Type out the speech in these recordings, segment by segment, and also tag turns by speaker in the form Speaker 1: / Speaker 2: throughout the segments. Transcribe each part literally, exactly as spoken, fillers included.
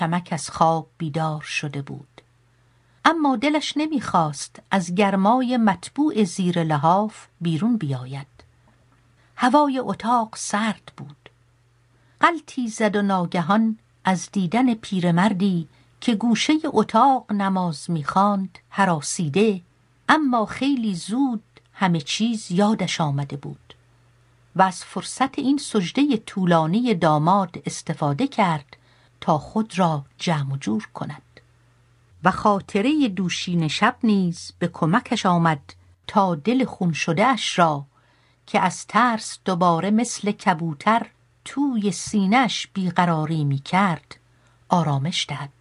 Speaker 1: کمک از خواب بیدار شده بود. اما دلش نمیخواست از گرمای مطبوع زیر لحاف بیرون بیاید. هوای اتاق سرد بود. غلطی زد و ناگهان از دیدن پیرمردی که گوشه اتاق نماز می‌خواند هراسیده، اما خیلی زود همه چیز یادش آمده بود و از فرصت این سجده طولانی داماد استفاده کرد تا خود را جمع و جور کند و خاطره دوشین شب نیز به کمکش آمد تا دل خون شده اش را که از ترس دوباره مثل کبوتر توی سینه‌اش بیقراری می کرد آرامش دهد.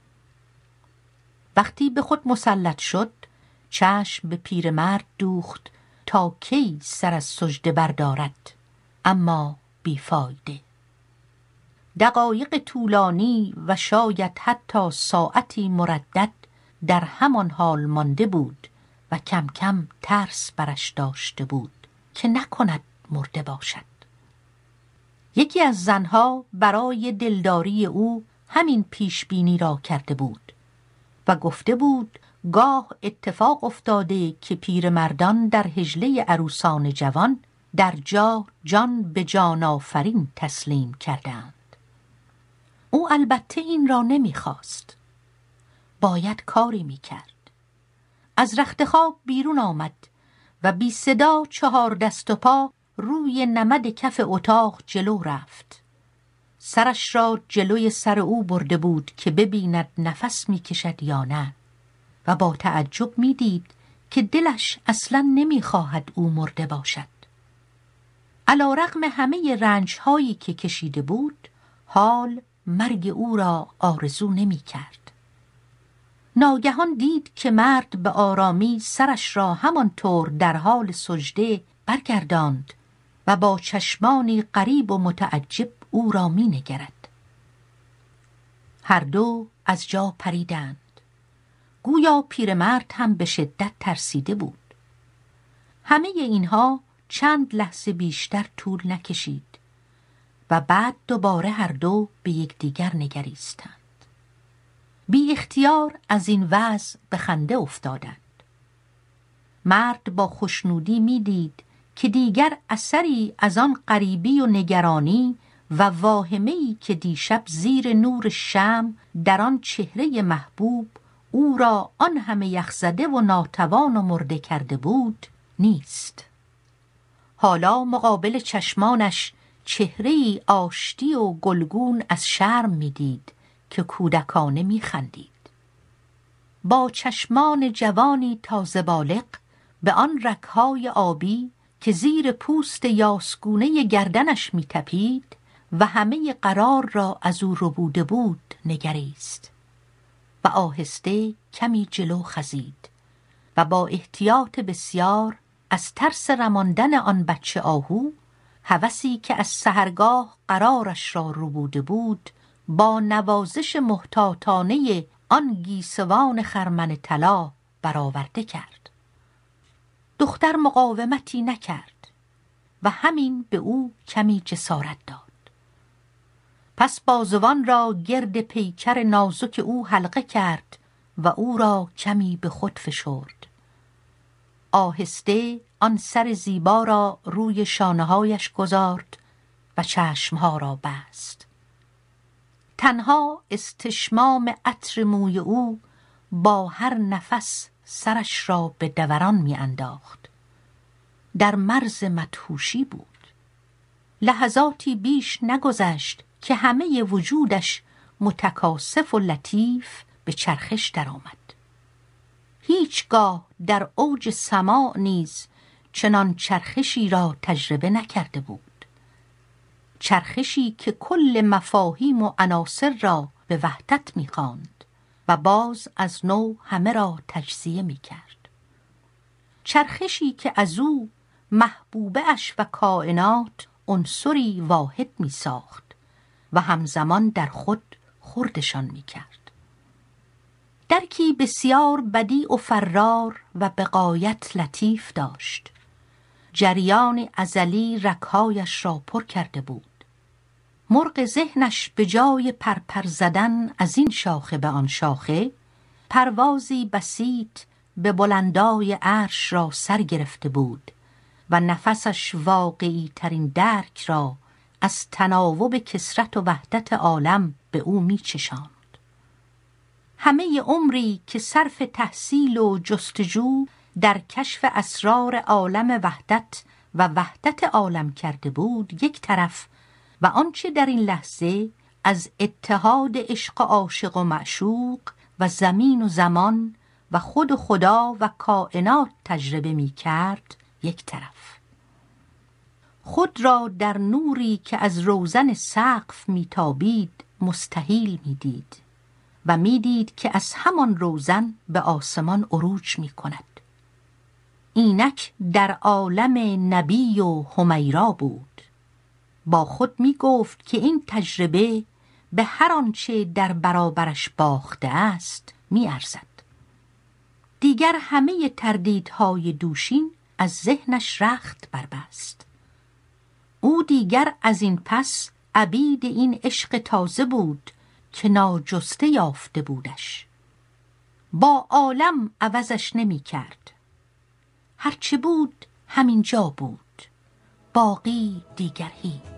Speaker 1: وقتی به خود مسلط شد چشم به پیرمرد دوخت تا کی سر از سجده بردارد، اما بیفایده. دقایق طولانی و شاید حتی ساعتی مردد در همان حال مانده بود و کم کم ترس برش داشته بود که نکند مرده باشد. یکی از زنها برای دلداری او همین پیشبینی را کرده بود و گفته بود گاه اتفاق افتاده که پیرمردان در حجله عروسان جوان در جا جان به جان آفرین تسلیم کردند. او البته این را نمیخواست. باید کاری میکرد. از رخت خواب بیرون آمد و بی صدا چهار دست و پا روی نمد کف اتاق جلو رفت. سرش را جلوی سر او برده بود که ببیند نفس میکشد یا نه و با تعجب میدید که دلش اصلا نمیخواهد او مرده باشد. علی رغم همه رنجهایی که کشیده بود حال مرگ او را آرزو نمی کرد. ناگهان دید که مرد به آرامی سرش را همانطور در حال سجده برگرداند و با چشمانی غریب و متعجب او را می نگرد. هر دو از جا پریدند. گویا پیرمرد هم به شدت ترسیده بود. همه اینها چند لحظه بیشتر طول نکشید و بعد دوباره هر دو به یکدیگر نگریستند. بی اختیار از این وضع به خنده افتادند. مرد با خوشنودی میدید که دیگر اثری از آن غریبی و نگرانی و واهمه‌ای که دیشب زیر نور شمع در آن چهره محبوب او را آن همه یخزده و ناتوان و مرده کرده بود نیست. حالا مقابل چشمانش چهره‌ای آشتی و گلگون از شرم میدید که کودکانه میخندید. با چشمان جوانی تازه بالغ به آن رگ‌های آبی که زیر پوست یاسگونه گردنش میتپید و همه قرار را از او ربوده بود نگریست و آهسته کمی جلو خزید و با احتیاط بسیار از ترس رماندن آن بچه آهو، هوسی که از سحرگاه قرارش را ربوده بود، با نوازش محتاطانه آن گیسوان خرمن طلا برآورده کرد. دختر مقاومتی نکرد و همین به او کمی جسارت داد. پس بازوان را گرد پیکر نازک او حلقه کرد و او را کمی به خود فشرد. آهسته آن سر زیبا را روی شانه‌هایش گذارد و چشمها را بست. تنها استشمام عطر موی او با هر نفس سرش را به دوران می انداخت. در مرز مدهوشی بود. لحظاتی بیش نگذشت که همه وجودش متکاسف و لطیف به چرخش درآمد. هیچگاه در اوج سماع نیز چنان چرخشی را تجربه نکرده بود. چرخشی که کل مفاهیم و عناصر را به وحدت می‌خواند و باز از نو همه را تجزیه می‌کرد. چرخشی که از او محبوبه اش و کائنات عنصری واحد می‌ساخت و همزمان در خود خردشان می‌کرد. درکی بسیار بدیع و فرار و به غایت لطیف داشت. جریان ازلی رگ‌هایش را پر کرده بود. مرغ ذهنش به جای پرپر زدن از این شاخه به آن شاخه، پروازی بسیط به بلندای عرش را سر گرفته بود و نفسش واقعی ترین درک را از تناوب کثرت و وحدت عالم به او می چشاند. همه عمری که صرف تحصیل و جستجو در کشف اسرار عالم وحدت و وحدت عالم کرده بود یک طرف، و آنچه در این لحظه از اتحاد عشق عاشق و معشوق و زمین و زمان و خود و خدا و کائنات تجربه می کرد یک طرف. خود را در نوری که از روزن سقف می تابید مستحیل می دید و می دید که از همان روزن به آسمان عروج می کند. اینک در عالم نبی و حمیرا بود. با خود می گفت که این تجربه به هر آنچه در برابرش باخته است می ارزد. دیگر همه تردیدهای دوشین از ذهنش رخت بربست. او دیگر از این پس عبید این عشق تازه بود که ناجسته یافته بودش. با عالم عوضش نمی کرد. هرچه بود همین جا بود، باقی دیگر هیچ.